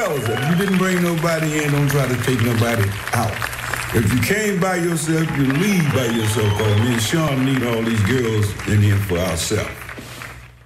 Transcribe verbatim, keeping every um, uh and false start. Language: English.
fellas, if you didn't bring nobody in, don't try to take nobody out. If you came by yourself, you leave by yourself. Cause me and Sean need all these girls in here for ourselves.